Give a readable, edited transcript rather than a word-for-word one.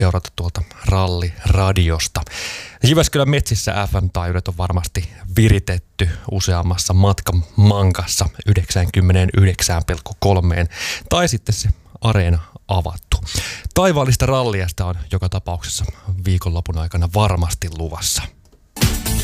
seurata tuolta ralliradiosta. Jyväskylän metsissä FM-taajuudet on varmasti viritetty useammassa matkamankassa 99,3 tai sitten se areena avattu. Taivaallista ralliasta on joka tapauksessa viikonlopun aikana varmasti luvassa.